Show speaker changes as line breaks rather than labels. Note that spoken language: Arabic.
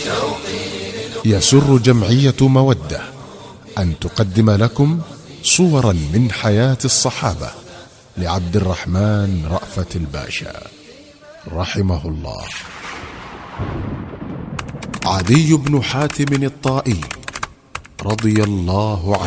يسر جمعية مودة أن تقدم لكم صورا من حياة الصحابة لعبد الرحمن رأفت الباشا رحمه الله. عدي بن حاتم الطائي رضي الله عنه.